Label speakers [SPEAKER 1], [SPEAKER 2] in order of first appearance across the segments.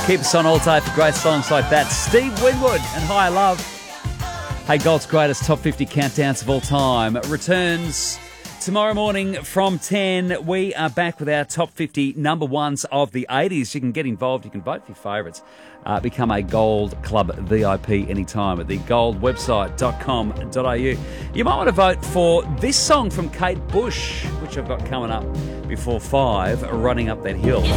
[SPEAKER 1] Keep us on all day for great songs like that. Steve Winwood and High Love. Hey, Gold's greatest top 50 countdowns of all time returns tomorrow morning from 10. We are back with our top 50 number ones of the 80s. You can get involved. You can vote for your favourites. Become a Gold Club VIP anytime at the goldwebsite.com.au. You might want to vote for this song from Kate Bush, which I've got coming up before 5, Running Up That Hill.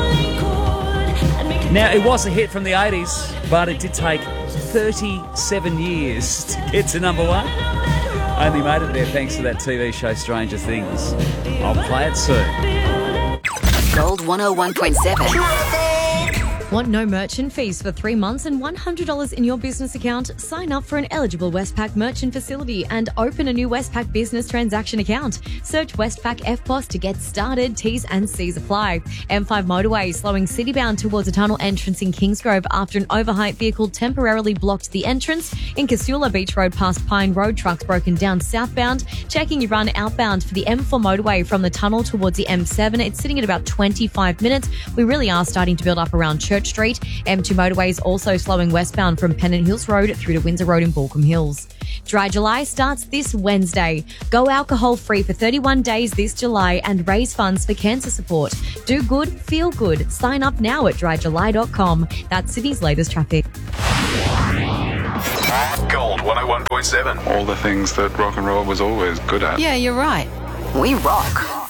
[SPEAKER 1] Now, it was a hit from the 80s, but it did take 37 years to get to number one. Only made it there thanks to that TV show Stranger Things. I'll play it soon.
[SPEAKER 2] Gold 101.7.
[SPEAKER 3] Want no merchant fees for 3 months and $100 in your business account? Sign up for an eligible Westpac merchant facility and open a new Westpac business transaction account. Search Westpac FPOS to get started. T's and C's apply. M5 motorway slowing citybound towards a tunnel entrance in Kingsgrove after an overheight vehicle temporarily blocked the entrance. In Casula Beach Road past Pine Road, trucks broken down southbound. Checking your run outbound for the M4 motorway from the tunnel towards the M7. It's sitting at about 25 minutes. We really are starting to build up around Church Street. M2 motorway is also slowing westbound from Pennant Hills Road through to Windsor Road in Balcombe Hills. Dry July starts this Wednesday. Go alcohol free for 31 days this July and raise funds for cancer support. Do good, feel good. Sign up now at dryjuly.com. That's Sydney's latest traffic.
[SPEAKER 4] Gold 101.7.
[SPEAKER 5] All the things that rock and roll was always good at.
[SPEAKER 2] Yeah, you're right. We rock.